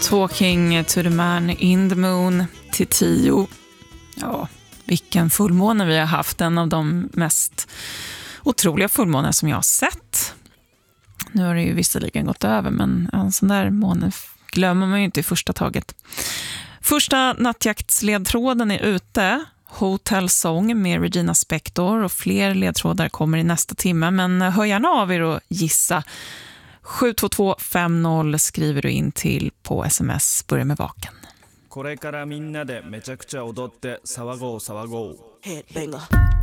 Talking to the man in the moon till 10. Ja, vilken fullmåne vi har haft. En av de mest otroliga fullmåner som jag har sett. Nu har det ju visserligen gått över, men en sån där måne glömmer man ju inte i första taget. Första nattjaktsledtråden är ute. Hotel Song med Regina Spektor, och fler ledtrådar kommer i nästa timme. Men hör gärna av er och gissa. 72250 skriver du in till på sms. Börja med vaken. これからみんなでめちゃくちゃ踊って騒ごう騒ごう。 Headbanger.